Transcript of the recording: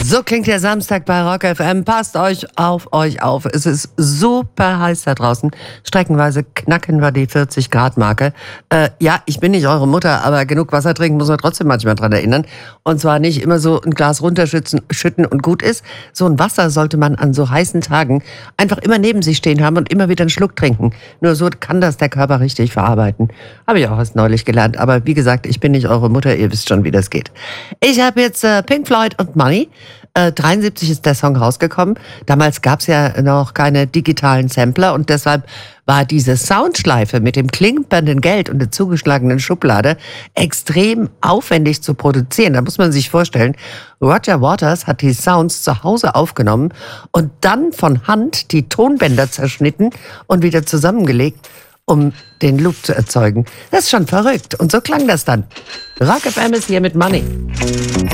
So klingt der Samstag bei Rock FM. Passt euch auf. Es ist super heiß da draußen. Streckenweise knacken wir die 40-Grad-Marke. Ja, ich bin nicht eure Mutter, aber genug Wasser trinken muss man trotzdem manchmal dran erinnern. Und zwar nicht immer so ein Glas runterschütten und gut ist. So ein Wasser sollte man an so heißen Tagen einfach immer neben sich stehen haben und immer wieder einen Schluck trinken. Nur so kann das der Körper richtig verarbeiten. Habe ich auch erst neulich gelernt. Aber wie gesagt, ich bin nicht eure Mutter. Ihr wisst schon, wie das geht. Ich habe jetzt Pink Floyd und Money. 73 ist der Song rausgekommen. Damals gab es ja noch keine digitalen Sampler und deshalb war diese Soundschleife mit dem klimpernden Geld und der zugeschlagenen Schublade extrem aufwendig zu produzieren. Da muss man sich vorstellen, Roger Waters hat die Sounds zu Hause aufgenommen und dann von Hand die Tonbänder zerschnitten und wieder zusammengelegt, um den Loop zu erzeugen. Das ist schon verrückt. Und so klang das dann. Rock FM ist hier mit Money.